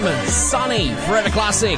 sunny, forever classic.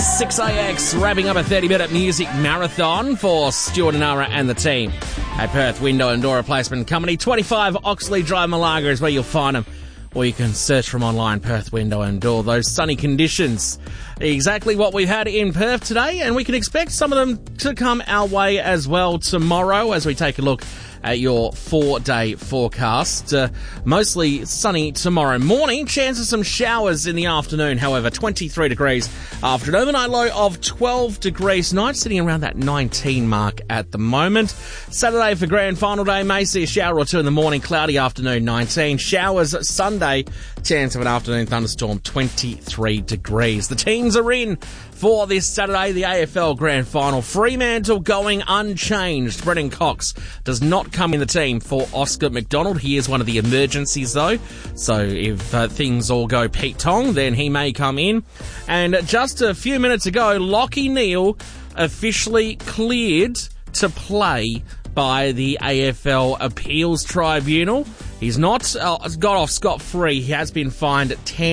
6AX wrapping up a 30-minute music marathon for Stuart and Nara and the team at Perth Window and Door Replacement Company. 25 Oxley Drive, Malaga is where you'll find them. Or you can search from online, Perth Window and Door. Those sunny conditions, exactly what we've had in Perth today, and we can expect some of them to come our way as well tomorrow as we take a look at your 4-day forecast. Mostly sunny tomorrow morning. Chance of some showers in the afternoon, however. 23 degrees after an overnight low of 12 degrees. Night sitting around that 19 mark at the moment. Saturday for grand final day. May see a shower or two in the morning. Cloudy afternoon, 19. Showers Sunday. Chance of an afternoon thunderstorm, 23 degrees. The teams are in for this Saturday, the AFL Grand Final. Fremantle going unchanged. Brennan Cox does not come in the team for Oscar McDonald. He is one of the emergencies, though. So if things all go Pete Tong, then he may come in. And just a few minutes ago, Lachie Neale officially cleared to play by the AFL Appeals Tribunal. He's not got off scot-free. He has been fined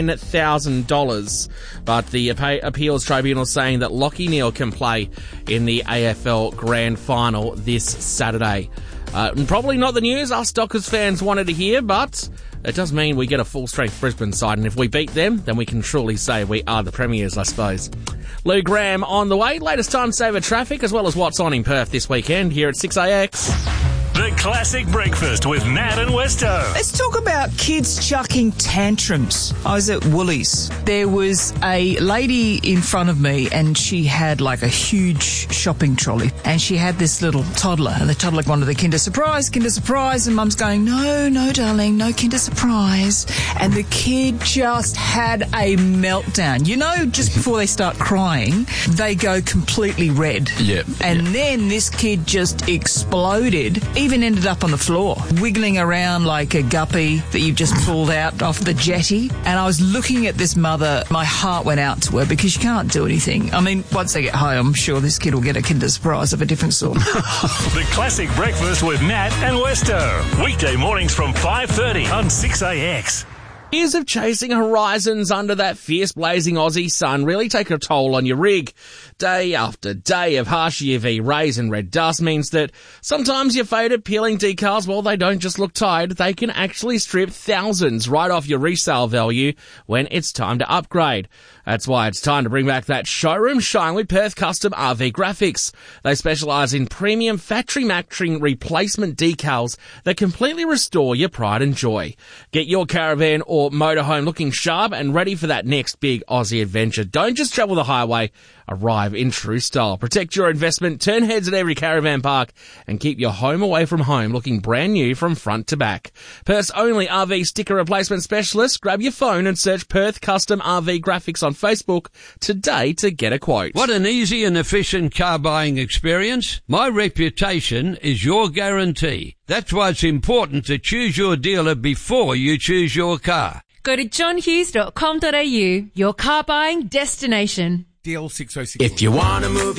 $10,000. But the Appeals Tribunal is saying that Lachie Neale can play in the AFL Grand Final this Saturday. Probably not the news us Dockers fans wanted to hear, but it does mean we get a full-strength Brisbane side, and if we beat them, then we can surely say we are the premiers, I suppose. Lou Graham on the way. Latest time saver traffic, as well as what's on in Perth this weekend here at 6AX. The Classic Breakfast with Nat and Westo. Let's talk about kids chucking tantrums. I was at Woolies. There was a lady in front of me and she had like a huge shopping trolley and she had this little toddler and the toddler wanted the Kinder Surprise, and Mum's going, no, darling, no Kinder Surprise. And the kid just had a meltdown. You know, just before they start crying, they go completely red. Yep. And then this kid just exploded. Even ended up on the floor, wiggling around like a guppy that you've just pulled out off the jetty. And I was looking at this mother, my heart went out to her because she can't do anything. I mean, once they get home, I'm sure this kid will get a Kinder Surprise of a different sort. The Classic Breakfast with Nat and Westo. Weekday mornings from 5:30 on 6AX. Years of chasing horizons under that fierce blazing Aussie sun really take a toll on your rig. Day after day of harsh UV rays and red dust means that sometimes your faded peeling decals, well, they don't just look tired, they can actually strip thousands right off your resale value when it's time to upgrade. That's why it's time to bring back that showroom shine with Perth Custom RV Graphics. They specialise in premium factory-matching replacement decals that completely restore your pride and joy. Get your caravan or motorhome looking sharp and ready for that next big Aussie adventure. Don't just travel the highway, arrive in true style. Protect your investment, turn heads at every caravan park, and keep your home away from home looking brand new from front to back. Perth's only RV sticker replacement specialist. Grab your phone and search Perth Custom RV Graphics on Facebook today to get a quote. What an easy and efficient car buying experience. My reputation is your guarantee. That's why it's important to choose your dealer before you choose your car. Go to johnhughes.com.au, your car buying destination. DL606. If you want to move